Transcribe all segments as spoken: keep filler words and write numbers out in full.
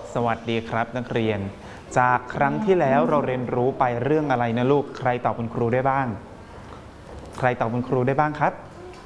สวัสดีครับนักเรียนจากครั้งที่แล้วเราเรียนรู้ไปเรื่องอะไรนะลูกใครตอบคุณครูได้บ้างใครตอบคุณครูได้บ้างครับ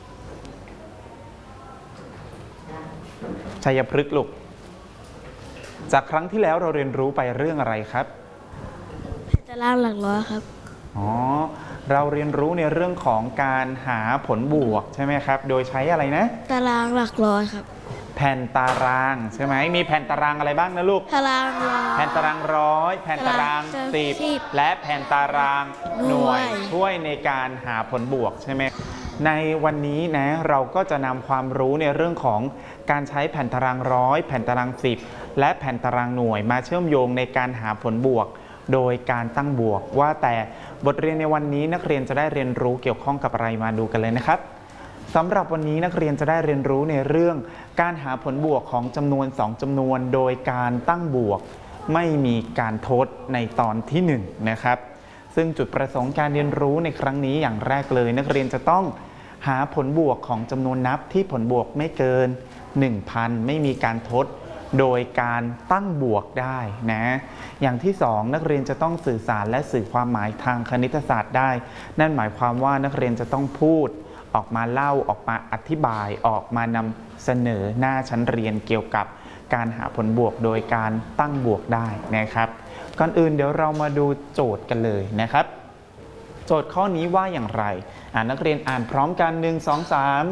ชัยพฤกษ์ลูกจากครั้งที่แล้วเราเรียนรู้ไปเรื่องอะไรครับแผ่นตารางหลักร้อยครับอ๋อเราเรียนรู้ในเรื่องของการหาผลบวกใช่ไหมครับโดยใช้อะไรนะตารางหลักร้อยครับแผ่นตารางใช่ไหมมีแผ่นตารางอะไรบ้างนะลูกตารางร้อยแผ่นตารางร้อยแผ่นตารางสิบและแผ่นตารางหน่วยช่วยในการหาผลบวกใช่ไหมในวันนี้นะเราก็จะนำความรู้ในเรื่องของการใช้แผ่นตารางร้อยแผ่นตารางสิบและแผ่นตารางหน่วยมาเชื่อมโยงในการหาผลบวกโดยการตั้งบวกว่าแต่บทเรียนในวันนี้นักเรียนจะได้เรียนรู้เกี่ยวข้องกับอะไรมาดูกันเลยนะครับสำหรับวันนี้นักเรียนจะได้เรียนรู้ในเรื่องการหาผลบวกของจำนวนสองจำนวนโดยการตั้งบวกไม่มีการทดในตอนที่หนึ่งนะครับซึ่งจุดประสงค์การเรียนรู้ในครั้งนี้อย่างแรกเลยนักเรียนจะต้องหาผลบวกของจำนวนนับที่ผลบวกไม่เกิน หนึ่งพัน ไม่มีการทดโดยการตั้งบวกได้นะอย่างที่สองนักเรียนจะต้องสื่อสารและสื่อความหมายทางคณิตศาสตร์ได้นั่นหมายความว่านักเรียนจะต้องพูดออกมาเล่าออกมาอธิบายออกมานำเสนอหน้าชั้นเรียนเกี่ยวกับการหาผลบวกโดยการตั้งบวกได้นะครับก่อนอื่นเดี๋ยวเรามาดูโจทย์กันเลยนะครับโจทย์ข้อนี้ว่าอย่างไรอ่านักเรียนอ่านพร้อมกันหนึ่ง สอง สาม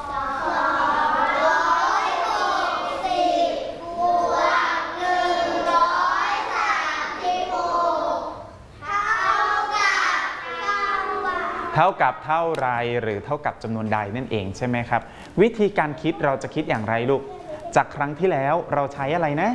เท่ากับเท่าไรหรือเท่ากับจำนวนใดนั่นเองใช่ไหมครับวิธีการคิดเราจะคิดอย่างไรลูกจากครั้งที่แล้วเราใช้อะไรนะ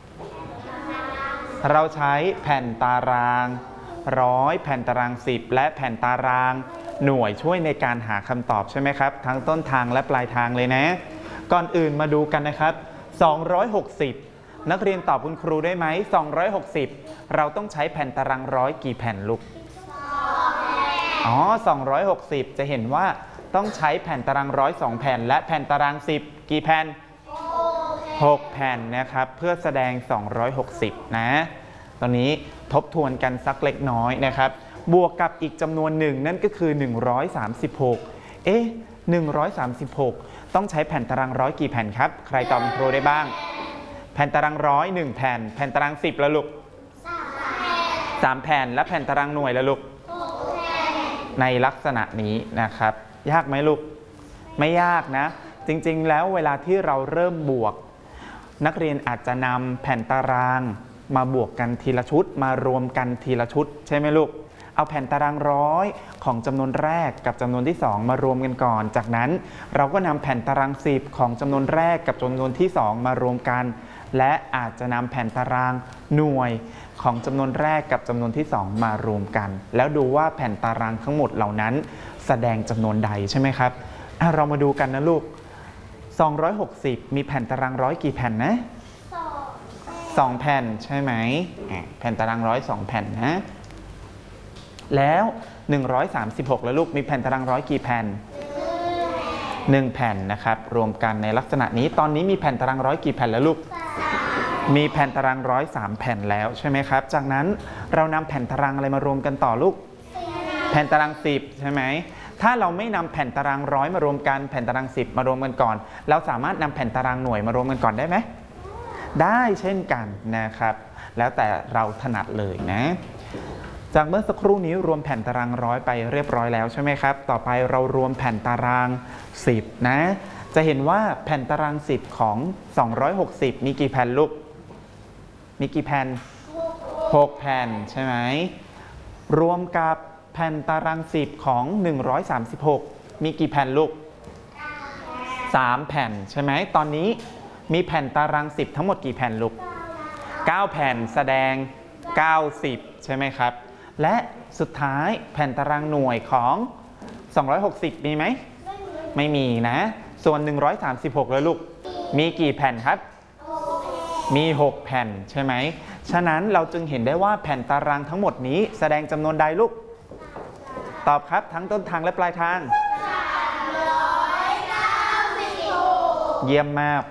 เราใช้แผ่นตารางร้อยแผ่นตารางสิบและแผ่นตารางหน่วยช่วยในการหาคำตอบใช่ไหมครับทั้งต้นทางและปลายทางเลยนะก่อนอื่นมาดูกันนะครับสองร้อยหกสิบนักเรียนตอบคุณครูได้ไหมสองร้อยหกสิบเราต้องใช้แผ่นตารางร้อยกี่แผ่นลูกอ๋อสองร้อยหกสิบจะเห็นว่าต้องใช้แผ่นตารางร้อยสองแผ่นและแผ่นตารางสิบกี่แผ่นหกแผ่นนะครับเพื่อแสดงสองร้อยหกสิบนะตอนนี้ทบทวนกันสักเล็กน้อยนะครับบวกกับอีกจำนวนหนึ่งนั่นก็คือหนึ่งร้อยสามสิบหกเอ๊ะหนึ่งร้อยสามสิบหกต้องใช้แผ่นตารางร้อยกี่แผ่นครับใครตอบครูได้บ้างแผ่นตารางร้อยหนึ่งแผ่นแผ่นตารางสิบละลูกสามแผ่นและแผ่นตารางหน่วยละลูกในลักษณะนี้นะครับยากไหมลูกไม่ยากนะจริงๆแล้วเวลาที่เราเริ่มบวกนักเรียนอาจจะนำแผ่นตารางมาบวกกันทีละชุดมารวมกันทีละชุดใช่ไหมลูกเอาแผ่นตารางร้อยของจำนวนแรกกับจำนวนที่สองมารวมกันก่อนจากนั้นเราก็นำแผ่นตารางสิบของจำนวนแรกกับจำนวนที่สองมารวมกันและอาจจะนำแผ่นตารางหน่วยของจำนวนแรกกับจำนวนที่สองมารวมกันแล้วดูว่าแผ่นตารางทั้งหมดเหล่านั้นแสดงจำนวนใดใช่ไหมครับเรามาดูกันนะลูกสองร้อยหกสิบมีแผ่นตารางร้อยกี่แผ่นนะสองแผ่นใช่ไหมแผ่นตารางร้อยสองแผ่นนะแล้วหนึ่งร้อยสามสิบหกแล้วลูกมีแผ่นตารางร้อยกี่แผ่นหนึ่งแผ่นนะครับรวมกันในลักษณะนี้ตอนนี้มีแผ่นตารางร้อยกี่แผ่นแล้วลูกมีแผ่นตารางร้อยสามแผ่นแล้วใช่ไหมครับจากนั้นเรานำแผ่นตารางอะไรมารวมกันต่อลูกแผ่นตารางสิบใช่ไหมถ้าเราไม่นำแผ่นตารางร้อยมารวมกันแผ่นตารางสิบมารวมกันก่อนเราสามารถนำแผ่นตารางหน่วยมารวมกันก่อนได้ไหมได้เช่นกันนะครับแล้วแต่เราถนัดเลยนะจากเมื่อสักครู่นี้รวมแผ่นตารางร้อยไปเรียบร้อยแล้วใช่ไหมครับต่อไปเรารวมแผ่นตารางสิบนะจะเห็นว่าแผ่นตารางสิบของสองร้อยหกสิบมีกี่แผ่นลูกมีกี่แผ่นหกแผ่นใช่ไหมรวมกับแผ่นตารางสิบของหนึ่งร้อยสามสิบหกมีกี่แผ่นลูกสามแผ่นใช่ไหมตอนนี้มีแผ่นตารางสิบทั้งหมดกี่แผ่นลูกเก้าแผ่นแสดงเก้าสิบใช่ไหมครับและสุดท้ายแผ่นตารางหน่วยของสองร้อยหกสิบมีไหมไม่มีนะส่วนหนึ่งร้อยสามสิบหกแล้วลูกมีกี่แผ่นครับมีหกแผ่นใช่ไหมฉะนั้นเราจึงเห็นได้ว่าแผ่นตารางทั้งหมดนี้แสดงจำนวนใดลูกตอบครับทั้งต้นทางและปลายทางเยี่ยมมาก